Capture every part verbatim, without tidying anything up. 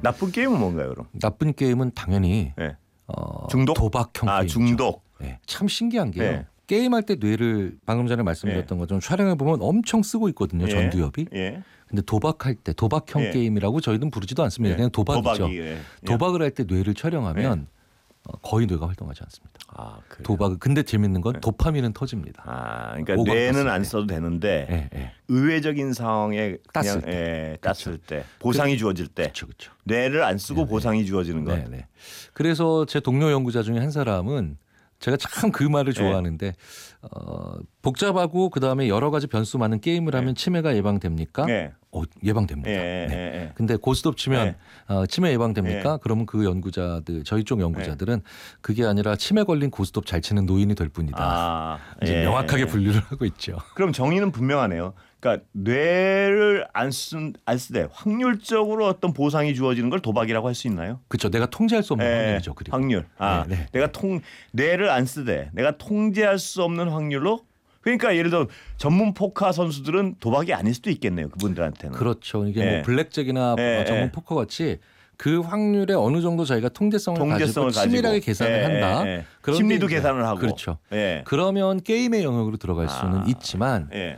나쁜 게임은 뭔가요, 그럼? 나쁜 게임은 당연히 네. 어, 중독? 도박형 아, 게임이죠. 중독. 네. 참 신기한 게요. 네. 게임할 때 뇌를 방금 전에 말씀드렸던 예. 것처럼 촬영해 보면 엄청 쓰고 있거든요. 예. 전두엽이. 예. 근데 도박할 때 도박형 예. 게임이라고 저희는 부르지도 않습니다. 예. 그냥 도박이죠. 도박이, 예. 도박을 할 때 뇌를 촬영하면 어, 거의 뇌가 활동하지 않습니다. 아, 그래요? 도박은 근데 재밌는 건 네. 도파민은 터집니다. 아, 그러니까 오각 뇌는 봤을 안 때. 써도 되는데 예, 예. 의외적인 상황에 땄을 그냥 때. 예, 땄을 때 보상이 주어질 때 그렇죠, 그렇죠. 뇌를 안 쓰고 네, 보상이 주어지는 것. 네, 네. 그래서 제 동료 연구자 중에 한 사람은 제가 참 그 말을 좋아하는데 어, 복잡하고 그 다음에 여러 가지 변수 많은 게임을 하면 치매가 예방됩니까? 네. 어, 예방됩니다. 예, 네. 예, 예. 근데 고스톱 치면 어, 치매 예방됩니까? 예. 그러면 그 연구자들 저희 쪽 연구자들은 그게 아니라 치매 걸린 고스톱 잘 치는 노인이 될 뿐이다. 아, 이제 예. 명확하게 분류를 하고 있죠. 그럼 정의는 분명하네요. 그러니까 뇌를 안 쓴 안 쓰되 확률적으로 어떤 보상이 주어지는 걸 도박이라고 할 수 있나요? 그렇죠. 내가 통제할 수 없는 예, 확률이죠. 그리고. 확률. 아, 네, 네. 내가 통 뇌를 안 쓰되 내가 통제할 수 없는 확률로. 그러니까 예를 들어 전문 포커 선수들은 도박이 아닐 수도 있겠네요. 그분들한테는. 그렇죠. 이게 예. 뭐 블랙잭이나 예, 전문 예. 포커 같이 그 확률에 어느 정도 저희가 통제성을, 통제성을 가지고 치밀하게 가지고. 계산을 예, 한다. 예, 예. 그런데 심리도 이제 계산을 하고. 그렇죠. 예. 그러면 게임의 영역으로 들어갈 수는 아, 있지만 예.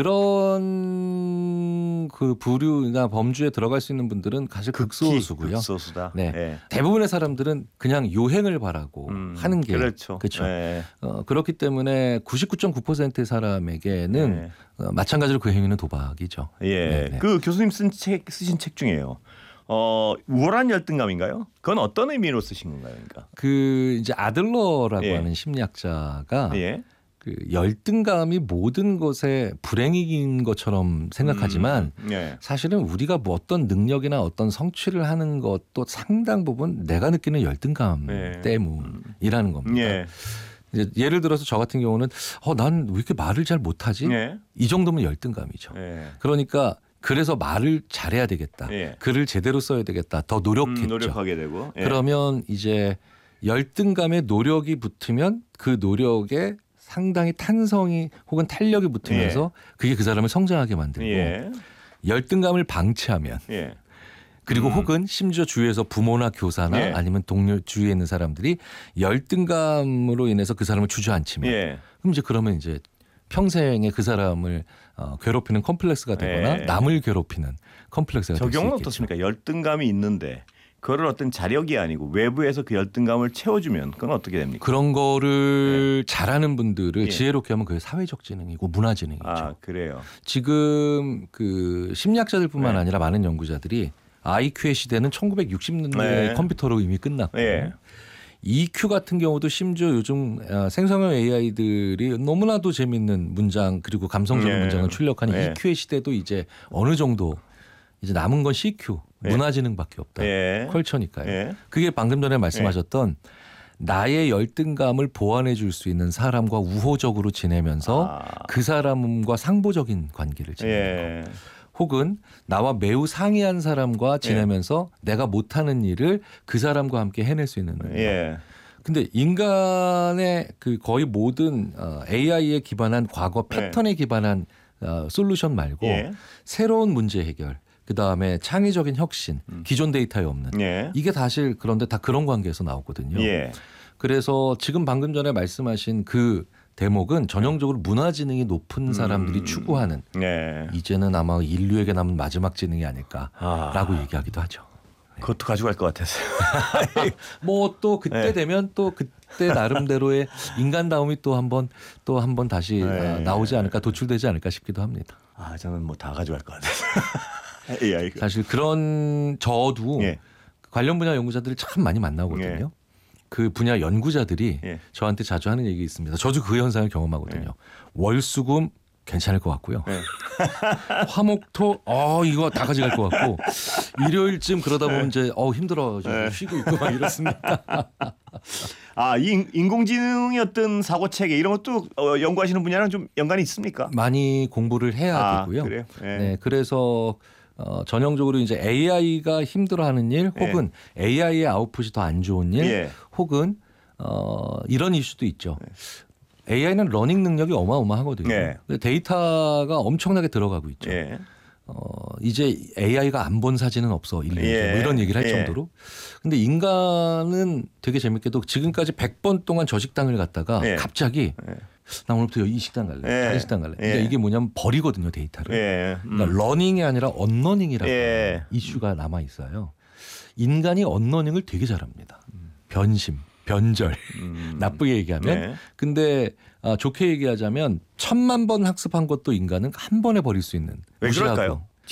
그런 그 부류나 범주에 들어갈 수 있는 분들은 사실 극소수고요. 극소수다. 네. 예. 대부분의 사람들은 그냥 요행을 바라고 음, 하는 게 그렇죠. 그렇죠. 예. 어, 그렇기 때문에 구십구 점 구 퍼센트의 사람에게는 예. 어, 마찬가지로 그 행위는 도박이죠. 예. 네, 네. 그 교수님 쓴 책 쓰신 책 중에요. 어, 우월한 열등감인가요? 그건 어떤 의미로 쓰신 건가요? 그러니까. 그 이제 아들러라고 예. 하는 심리학자가 예. 그 열등감이 모든 것에 불행인 것처럼 생각하지만 음, 예. 사실은 우리가 뭐 어떤 능력이나 어떤 성취를 하는 것도 상당 부분 내가 느끼는 열등감 예. 때문이라는 겁니다. 예. 이제 예를 들어서 저 같은 경우는 어, 난 왜 이렇게 말을 잘 못하지? 예. 이 정도면 열등감이죠. 예. 그러니까 그래서 말을 잘해야 되겠다. 예. 글을 제대로 써야 되겠다. 더 노력했죠. 음, 노력하게 되고. 예. 그러면 이제 열등감에 노력이 붙으면 그 노력에 상당히 탄성이 혹은 탄력이 붙으면서 그게 그 사람을 성장하게 만들고 예. 열등감을 방치하면 예. 그리고 음. 혹은 심지어 주위에서 부모나 교사나 예. 아니면 동료 주위에 있는 사람들이 열등감으로 인해서 그 사람을 주저앉히면 예. 그럼 이제 그러면 이제 평생에 그 사람을 어, 괴롭히는 컴플렉스가 되거나 예. 남을 괴롭히는 컴플렉스가 될 수 적용은 있겠죠. 어떻습니까? 열등감이 있는데 그거를 어떤 자력이 아니고 외부에서 그 열등감을 채워주면 그건 어떻게 됩니까? 그런 거를 잘하는 분들을 예. 지혜롭게 하면 그게 사회적 지능이고 문화 지능이죠. 아, 그래요. 지금 그 심리학자들뿐만 네. 아니라 많은 연구자들이 아이큐의 시대는 천구백육십 년대 네. 컴퓨터로 이미 끝났고 예. 이큐 같은 경우도 심지어 요즘 어, 생성형 에이아이들이 너무나도 재밌는 문장 그리고 감성적인 예. 문장을 출력하는 예. 이큐의 시대도 이제 어느 정도 이제 남은 건 씨큐 예. 문화지능밖에 없다. 예. 컬처니까요. 예. 그게 방금 전에 말씀하셨던 나의 열등감을 보완해 줄 수 있는 사람과 우호적으로 지내면서 아. 그 사람과 상보적인 관계를 지내는 것. 예. 혹은 나와 매우 상이한 사람과 지내면서 내가 못하는 일을 그 사람과 함께 해낼 수 있는 능력. 예. 근데 인간의 그 거의 모든 어, 에이아이에 기반한 과거 패턴에 기반한 어, 솔루션 말고 예. 새로운 문제 해결, 그 다음에 창의적인 혁신, 기존 데이터에 없는 예. 이게 사실 그런데 다 그런 관계에서 나오거든요. 예. 그래서 지금 방금 전에 말씀하신 그 대목은 전형적으로 문화지능이 높은 사람들이 음. 추구하는 예. 이제는 아마 인류에게 남은 마지막 지능이 아닐까라고 아. 얘기하기도 하죠. 그것도 가져갈 것 같았어요. 뭐 또 그때 네. 되면 또 그때 나름대로의 인간다움이 또 한번 또 한번 다시 네. 아, 나오지 않을까 도출되지 않을까 싶기도 합니다. 아, 저는 뭐 다 가져갈 것 같았어요. 에이아이. 사실 그런 저도 예. 관련 분야 연구자들을 참 많이 만나거든요. 예. 그 분야 연구자들이 예. 저한테 자주 하는 얘기 있습니다. 저도 그 현상을 경험하거든요. 예. 월수금 괜찮을 것 같고요. 예. 화목토 어 이거 다 가져갈 것 같고 일요일쯤 그러다 보면 이제 어 힘들어 좀 예. 쉬고 있고 막 이렇습니다. 아, 이 인공지능의 어떤 사고 체계 이런 것도 어, 연구하시는 분야랑 좀 연관이 있습니까? 많이 공부를 해야 아, 되고요. 그래요? 예. 네, 그래서 어, 전형적으로 이제 에이아이가 힘들어하는 일, 혹은 에이아이의 아웃풋이 더 안 좋은 일, 예. 혹은 어, 이런 이슈도 있죠. 에이아이는 러닝 능력이 어마어마하거든요. 예. 근데 데이터가 엄청나게 들어가고 있죠. 예. 어, 이제 에이아이가 안 본 사진은 없어. 인류에게 예. 뭐 이런 얘기를 할 예. 정도로. 근데 인간은 되게 재밌게도 지금까지 백 번 동안 저 식당을 갔다가 예. 갑자기 예. 나 오늘부터 이 식당 갈래. 예. 다른 식당 갈래. 그러니까 예. 이게 뭐냐면 버리거든요. 데이터를. 예. 음. 그러니까 러닝이 아니라 언러닝이라고 예. 이슈가 남아 있어요. 인간이 언러닝을 되게 잘합니다. 변심, 변절, 음. 나쁘게 얘기하면. 네. 근데 아, 좋게 얘기하자면 천만 번 학습한 것도 인간은 한 번에 버릴 수 있는. 왜 무시하고. 그럴까요?